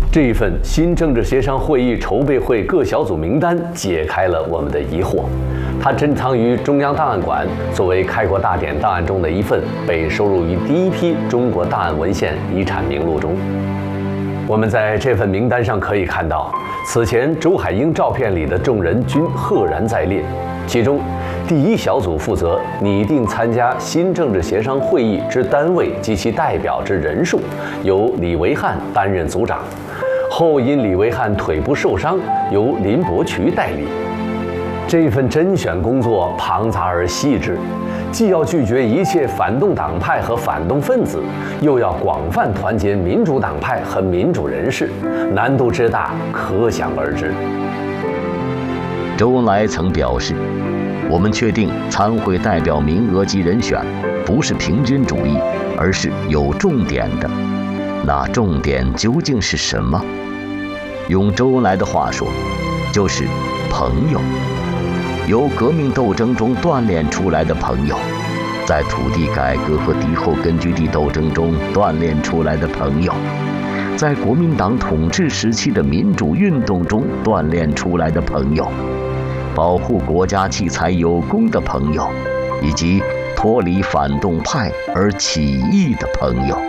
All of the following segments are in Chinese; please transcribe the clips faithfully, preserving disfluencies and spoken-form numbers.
这一份新政治协商会议筹备会各小组名单解开了我们的疑惑。它珍藏于中央档案馆，作为开国大典档案中的一份，被收录于第一批中国档案文献遗产名录中。我们在这份名单上可以看到，此前周海婴照片里的众人均赫然在列，其中第一小组负责拟定参加新政治协商会议之单位及其代表之人数，由李维汉担任组长，后因李维汉腿部受伤，由林伯渠代理。这份甄选工作庞杂而细致，既要拒绝一切反动党派和反动分子，又要广泛团结民主党派和民主人士，难度之大可想而知。 周恩来曾表示，我们确定参会代表名额及人选不是平均主义，而是有重点的。那重点究竟是什么？用周恩来的话说，就是朋友。由革命斗争中锻炼出来的朋友，在土地改革和敌后根据地斗争中锻炼出来的朋友，在国民党统治时期的民主运动中锻炼出来的朋友，保护国家器材有功的朋友，以及脱离反动派而起义的朋友。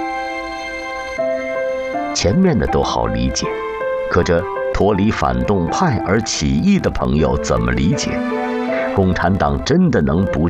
前面的都好理解，可这脱离反动派而起义的朋友怎么理解？共产党真的能不